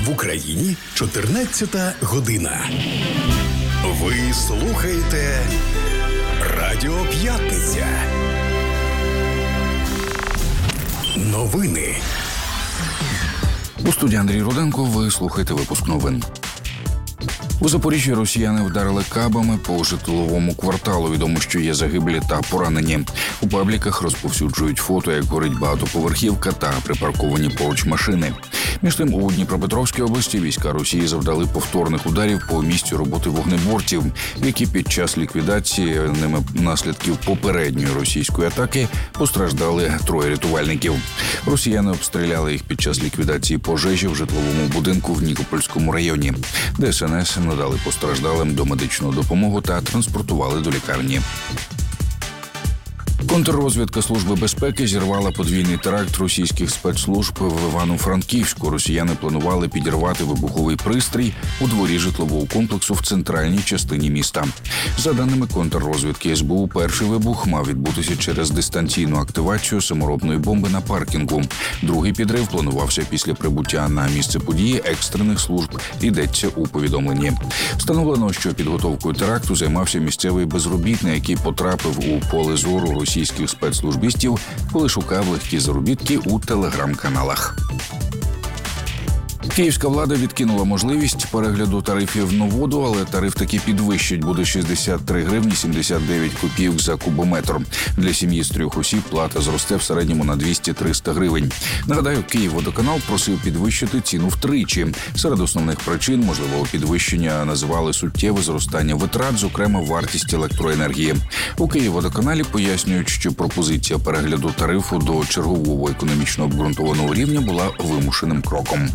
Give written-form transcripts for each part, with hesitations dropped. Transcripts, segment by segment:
В Україні 14 година. Ви слухаєте Радіо П'ятниця. Новини. У студії Андрій Руденко. Ви слухаєте випуск новин. У Запоріжжі росіяни вдарили кабами по житловому кварталу. Відомо, що є загиблі та поранені. У пабліках розповсюджують фото, як горить багатоповерхівка та припарковані поруч машини. Між тим, у Дніпропетровській області війська Росії завдали повторних ударів по місцю роботи вогнеборців, які під час ліквідації ними наслідків попередньої російської атаки постраждали 3 рятувальників. Росіяни обстріляли їх під час ліквідації пожежі в житловому будинку в Нікопольському районі. ДСНС надали постраждалим домедичну допомогу та транспортували до лікарні. Контррозвідка Служби безпеки зірвала подвійний теракт російських спецслужб в Івано-Франківську. Росіяни планували підірвати вибуховий пристрій у дворі житлового комплексу в центральній частині міста. За даними контррозвідки СБУ, перший вибух мав відбутися через дистанційну активацію саморобної бомби на паркінгу. Другий підрив планувався після прибуття на місце події екстрених служб, йдеться у повідомленні. Встановлено, що підготовкою теракту займався місцевий безробітний, який потрапив у поле зору російських спецслужбістів, коли шукав легкі заробітки у телеграм-каналах. Київська влада відкинула можливість перегляду тарифів на воду, але тариф таки підвищить. Буде 63 гривні 79 копійок за кубометр. Для сім'ї з 3 осіб плата зросте в середньому на 200-300 гривень. Нагадаю, Київводоканал просив підвищити ціну втричі. Серед основних причин можливого підвищення називали суттєве зростання витрат, зокрема вартість електроенергії. У Київводоканалі пояснюють, що пропозиція перегляду тарифу до чергового економічно обґрунтованого рівня була вимушеним кроком.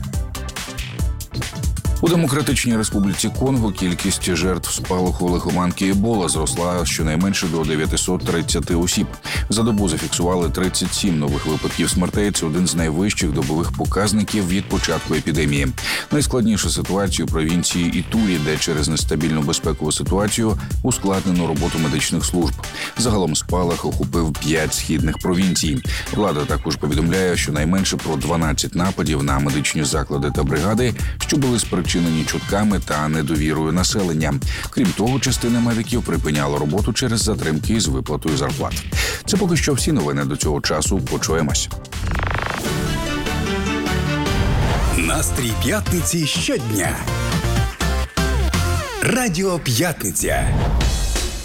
У Демократичній Республіці Конго кількість жертв спалаху лихоманки Ебола зросла щонайменше до 930 осіб. За добу зафіксували 37 нових випадків смертей. Це один з найвищих добових показників від початку епідемії. Найскладніша ситуація у провінції Ітурі, де через нестабільну безпекову ситуацію ускладнено роботу медичних служб. Загалом спалах охопив 5 східних провінцій. Влада також повідомляє, що найменше про 12 нападів на медичні заклади та бригади, що були спричинені чутками та недовірою населення. Крім того, частина медиків припиняла роботу через затримки з виплатою зарплат. Це поки що всі новини до цього часу. Почуємось. Настрій п'ятниці щодня. Радіо П'ятниця.